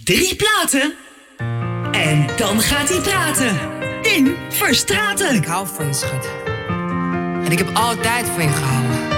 3 platen en dan gaat hij praten. Tin Verstraeten. Ik hou van je, schat. En ik heb altijd van je gehouden.